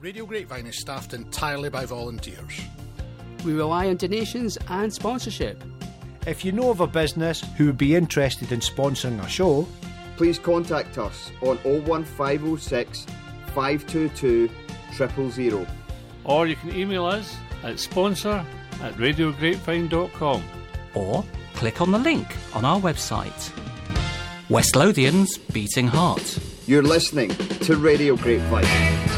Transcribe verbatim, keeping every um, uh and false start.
Radio Grapevine is staffed entirely by volunteers. We rely on donations and sponsorship. If you know of a business who would be interested in sponsoring our show, please contact us on oh one five oh six, five two two, zero zero zero. Or you can email us at sponsor at radio grapevine dot com. Or click on the link on our website. West Lothian's Beating Heart. You're listening to Radio Grapevine.